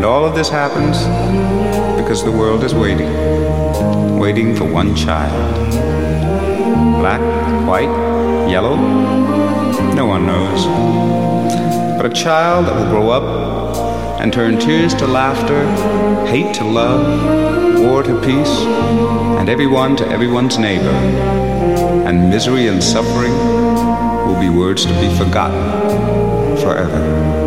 all of this happens because the world is waiting for one child. Black, white, yellow, no one knows. But a child that will grow up and turn tears to laughter, hate to love, war to peace, and everyone to everyone's neighbor. And misery and suffering will be words to be forgotten forever.